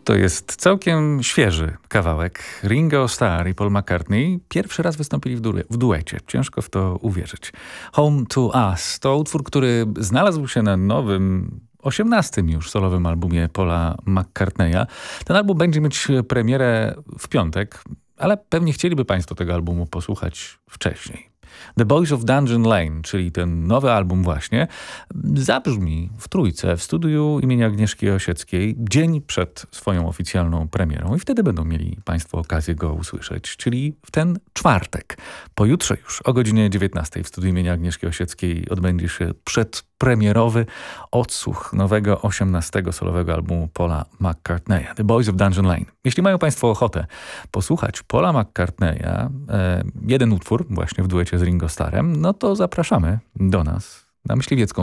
To jest całkiem świeży kawałek. Ringo Starr i Paul McCartney pierwszy raz wystąpili w duecie. Ciężko w to uwierzyć. Home to Us to utwór, który znalazł się na nowym 18. już solowym albumie Paula McCartneya. Ten album będzie mieć premierę w piątek, ale pewnie chcieliby Państwo tego albumu posłuchać wcześniej. The Boys of Dungeon Lane, czyli ten nowy album właśnie, zabrzmi w Trójce w studiu imienia Agnieszki Osieckiej dzień przed swoją oficjalną premierą i wtedy będą mieli Państwo okazję go usłyszeć, czyli w ten czwartek. Pojutrze już o godzinie 19 w studiu imienia Agnieszki Osieckiej odbędzie się przedpremierowy odsłuch nowego 18. solowego albumu Paula McCartneya, The Boys of Dungeon Lane. Jeśli mają Państwo ochotę posłuchać Paula McCartneya, jeden utwór właśnie w duecie z Ringo Starrem, no to zapraszamy do nas na Myśliwiecką